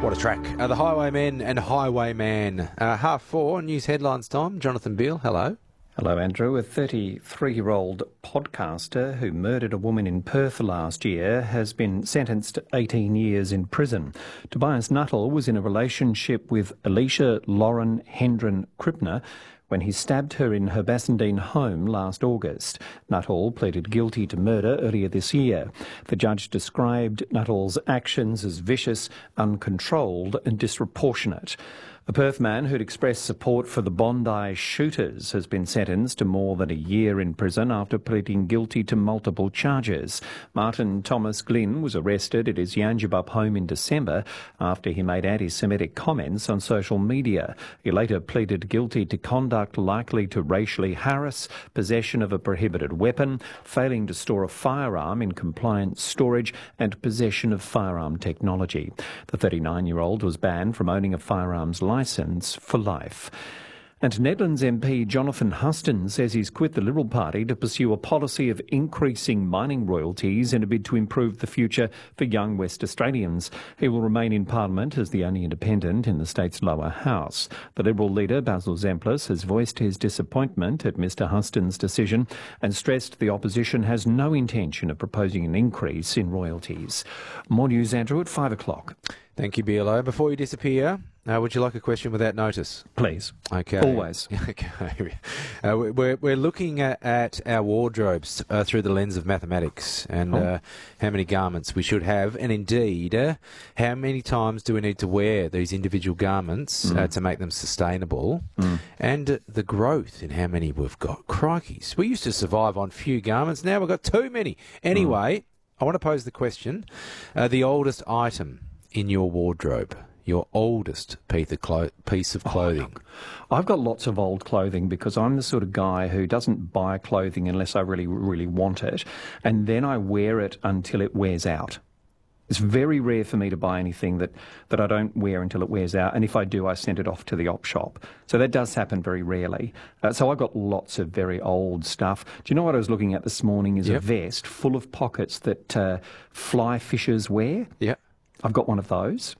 What a track. The Highwaymen and Highwayman. 4:30, news headlines time. Jonathan Beale, hello. Hello, Andrew. A 33-year-old podcaster who murdered a woman in Perth last year has been sentenced to 18 years in prison. Tobias Nuttall was in a relationship with Alicia Lauren Hendren Krippner when he stabbed her in her Bassendean home last August. Nuttall pleaded guilty to murder earlier this year. The judge described Nuttall's actions as vicious, uncontrolled and disproportionate. A Perth man who'd expressed support for the Bondi shooters has been sentenced to more than a year in prison after pleading guilty to multiple charges. Martin Thomas Glynn was arrested at his Yangebup home in December after he made anti-Semitic comments on social media. He later pleaded guilty to conduct likely to racially harass, possession of a prohibited weapon, failing to store a firearm in compliant storage and possession of firearm technology. The 39-year-old was banned from owning a firearms licence for life. And Nedlands MP Jonathan Huston says he's quit the Liberal Party to pursue a policy of increasing mining royalties in a bid to improve the future for young West Australians. He will remain in Parliament as the only independent in the state's lower house. The Liberal leader, Basil Zemplis, has voiced his disappointment at Mr Huston's decision and stressed the opposition has no intention of proposing an increase in royalties. More news, Andrew, at 5 o'clock. Thank you, BLO. Before you disappear, would you like a question without notice? Please. Okay. Always. Okay. We're looking at our wardrobes through the lens of mathematics and how many garments we should have, and indeed how many times do we need to wear these individual garments to make them sustainable, and the growth in how many we've got. Crikeys. We used to survive on few garments. Now we've got too many. Anyway, I want to pose the question. The oldest item in your wardrobe, your oldest piece of clothing. Look, I've got lots of old clothing because I'm the sort of guy who doesn't buy clothing unless I really, really want it, and then I wear it until it wears out. It's very rare for me to buy anything that I don't wear until it wears out, and if I do, I send it off to the op shop. So that does happen very rarely. So I've got lots of very old stuff. Do you know what I was looking at this morning is a vest full of pockets that fly fishers wear? Yeah. I've got one of those.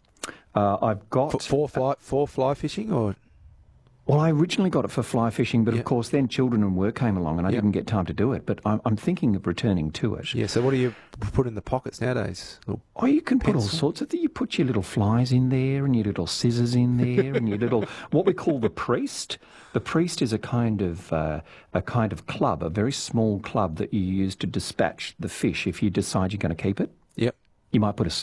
I've got... For fly fishing, or...? Well, I originally got it for fly fishing, but of course then children and work came along and I didn't get time to do it. But I'm thinking of returning to it. Yeah, so what do you put in the pockets nowadays? Oh, you can put all sorts of things. You put your little flies in there and your little scissors in there and your little, what we call the priest. The priest is a kind of club, a very small club that you use to dispatch the fish if you decide you're going to keep it. Yep. You might put